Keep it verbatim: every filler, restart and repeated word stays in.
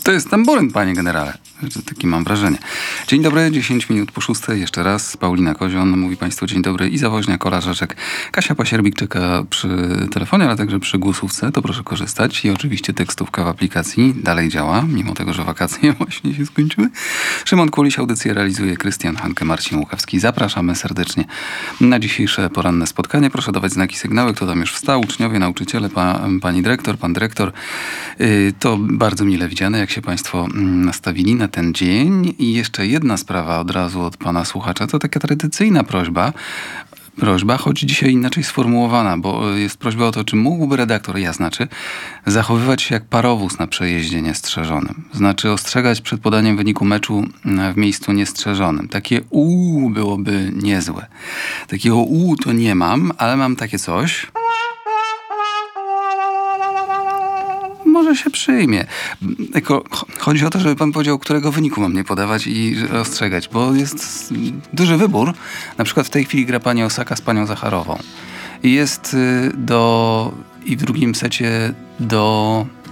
To jest tamburyn, panie generale. Taki mam wrażenie. Dzień dobry, dziesięć minut po szóstej. Jeszcze raz Paulina Kozion. Mówi państwu dzień dobry. Iza Woźniak, Ola Rzeczek. Kasia Pasierbik czeka przy telefonie, ale także przy głosówce. To proszę korzystać. I oczywiście tekstówka w aplikacji dalej działa, mimo tego, że wakacje właśnie się skończyły. Szymon Kuliś, audycję realizuje Krystian Hanke, Marcin Łukawski. Zapraszamy serdecznie na dzisiejsze poranne spotkanie. Proszę dawać znaki, sygnały. Kto tam już wstał? Uczniowie, nauczyciele, pa, pani dyrektor, pan dyrektor. Yy, to bardzo mile widziane, jak się państwo nastawili na ten dzień. I jeszcze jedna sprawa od razu od pana słuchacza. To taka tradycyjna prośba. Prośba, choć dzisiaj inaczej sformułowana, bo jest prośba o to, czy mógłby redaktor, ja znaczy, zachowywać się jak parowóz na przejeździe niestrzeżonym. Znaczy ostrzegać przed podaniem wyniku meczu w miejscu niestrzeżonym. Takie uuu byłoby niezłe. Takiego uuu to nie mam, ale mam takie coś. Może się przyjmie. Tylko chodzi o to, żeby pan powiedział, którego wyniku mam nie podawać i ostrzegać, bo jest duży wybór. Na przykład w tej chwili gra pani Osaka z panią Zacharową. I jest do... i w drugim secie do